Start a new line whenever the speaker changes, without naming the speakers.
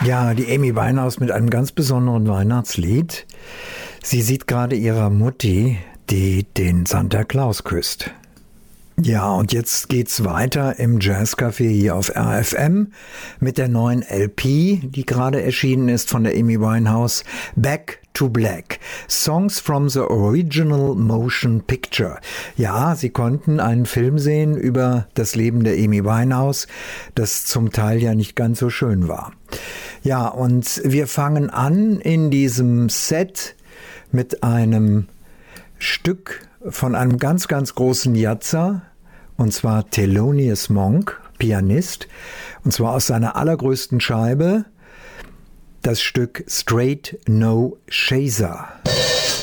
Ja, die Amy Winehouse mit einem ganz besonderen Weihnachtslied. Sie sieht gerade ihrer Mutti, die den Santa Claus küsst. Ja, und jetzt geht's weiter im Jazzcafé hier auf RFM mit der neuen LP, die gerade erschienen ist von der Amy Winehouse, Back to Black. Songs from the Original Motion Picture. Ja, Sie konnten einen Film sehen über das Leben der Amy Winehouse, das zum Teil ja nicht ganz so schön war. Ja, und wir fangen an in diesem Set mit einem Stück von einem ganz, ganz großen Jazzer, und zwar Thelonious Monk, Pianist, und zwar aus seiner allergrößten Scheibe, das Stück Straight No Chaser.